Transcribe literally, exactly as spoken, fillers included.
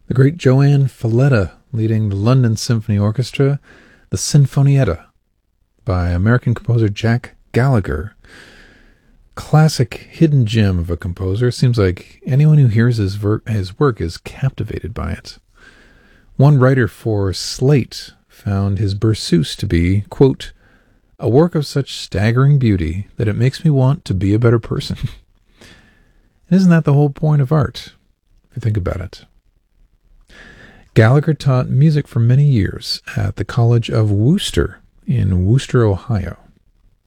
The great Joanne Falletta leading the London Symphony Orchestra, the Sinfonietta by American composer Jack Gallagher. Classic hidden gem of a composer. Seems like anyone who hears his, ver- his work is captivated by it. One writer for Slate found his Berceuse to be, quote, a work of such staggering beauty that it makes me want to be a better person. Isn't that the whole point of art, if you think about it? Gallagher taught music for many years at the College of Wooster in Wooster, Ohio.